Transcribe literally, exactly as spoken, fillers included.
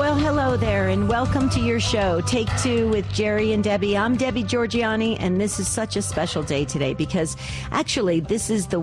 Well, hello there, and welcome to your show, Take Two with Jerry and Debbie. I'm Debbie Georgiani, and this is such a special day today because actually this is the